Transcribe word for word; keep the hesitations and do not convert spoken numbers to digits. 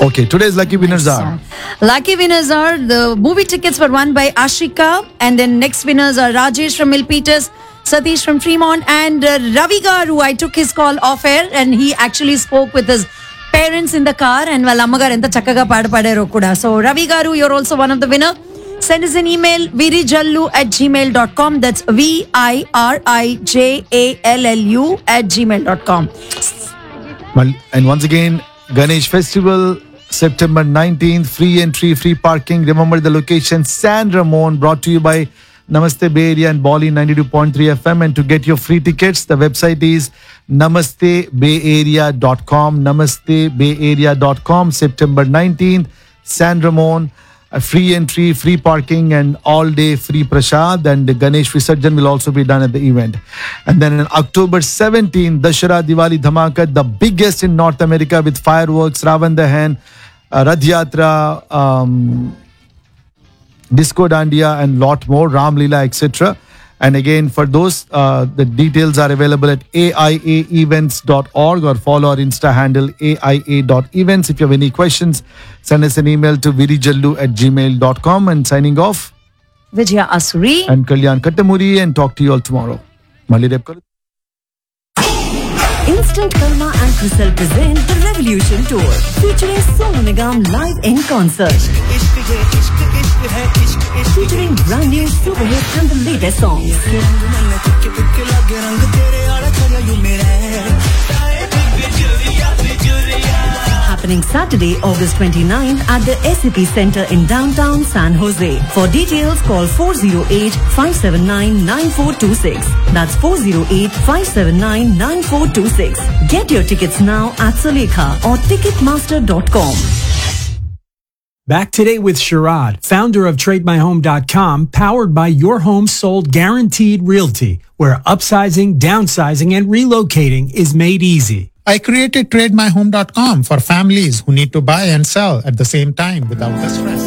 Okay, today's lucky winners Nice are. song. Lucky winners are the movie tickets were won by Ashika, and then next winners are Rajesh from Milpitas, Satish from Fremont, and uh, Ravi Garu. I took his call off air, and he actually spoke with his parents in the car, and well, Ammagar enta chakkaga paadu padaro kuda. So Ravi Garu, you're also one of the winner. Send us an email, virijallu at gmail dot com. That's V I R I J A L L U at gmail dot com. Well, and once again, Ganesh Festival, September nineteenth, free entry, free parking. Remember the location, San Ramon, brought to you by Namaste Bay Area and Bali ninety-two point three F M. And to get your free tickets, the website is namaste bay area dot com. namaste bay area dot com. September nineteenth, San Ramon. A free entry, free parking, and all day free prasad. And the Ganesh Visarjan will also be done at the event. And then on October seventeenth, Dashara Diwali Dhamaka, the biggest in North America, with fireworks, Ravan Dahan, uh, Radh Yatra, um, Disco Dandiya, and lot more, Ram Leela, et cetera. And again, for those, uh, the details are available at A I A events dot org or follow our Insta handle A I A dot events. If you have any questions, send us an email to virijallu at gmail dot com. And signing off, Vijaya Asuri. and Kalyan Kattamuri, and talk to you all tomorrow. Mali rep karo. Instant Karma and Crystal present the Revolution Tour, featuring Sonu Nigam live in concert. Featuring brand new super hits and the latest songs. Happening Saturday, August twenty-ninth at the S A P Center in downtown San Jose. For details, call four oh eight, five seven nine, nine four two six. That's four oh eight, five seven nine, nine four two six. Get your tickets now at Sulekha or ticketmaster dot com. Back today with Sharad, founder of trade my home dot com, powered by Your Home Sold Guaranteed Realty, where upsizing, downsizing, and relocating is made easy. I created trade my home dot com for families who need to buy and sell at the same time without the stress.